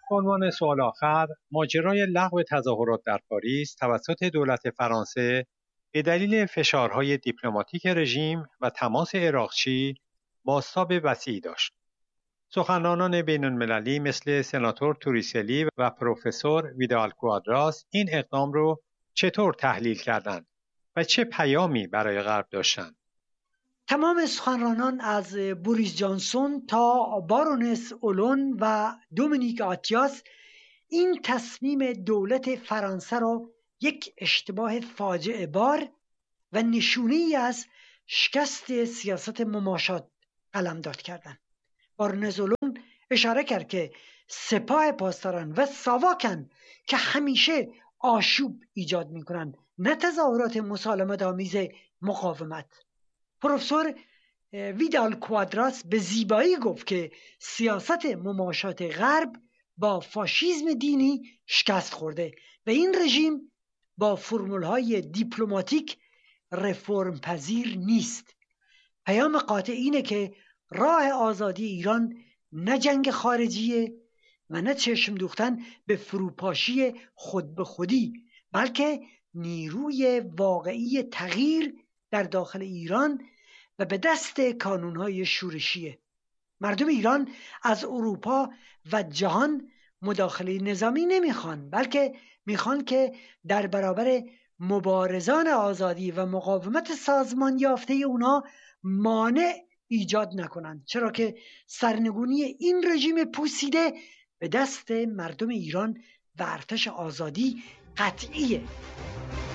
به عنوان سوال آخر، ماجرای لغو تظاهرات در پاریس توسط دولت فرانسه به دلیل فشارهای دیپلماتیک رژیم و تماس عراقچی بازتاب وسیعی داشت. سخنرانان بین‌المللی مثل سناتور توریسلی و پروفسور ویدال کوادراس این اقدام رو چطور تحلیل کردند و چه پیامی برای غرب داشتند؟ تمام سخنرانان از بوریس جانسون تا بارونس اولون و دومینیک آتیاس این تصمیم دولت فرانسه را یک اشتباه فاجعه بار و نشونه‌ای از شکست سیاست مماشات قلمداد کردند. بارونس اولون اشاره کرد که سپاه پاسداران و ساواکن که همیشه آشوب ایجاد می‌کنند، نه تظاهرات مسالمت‌آمیز مقاومت. پروفسور ویدال کوادراس به زیبایی گفت که سیاست مماشات غرب با فاشیسم دینی شکست خورده و این رژیم با فرمول‌های دیپلماتیک رفرم پذیر نیست. پیام قاطع اینه که راه آزادی ایران نه جنگ خارجیه و نه چشم دوختن به فروپاشی خود به خودی، بلکه نیروی واقعی تغییر در داخل ایران و به دست کانونهای شورشیه. مردم ایران از اروپا و جهان مداخله نظامی نمیخوان، بلکه میخوان که در برابر مبارزان آزادی و مقاومت سازمان یافته اونا مانع ایجاد نکنند، چرا که سرنگونی این رژیم پوسیده به دست مردم ایران و ارتش آزادی قطعیه.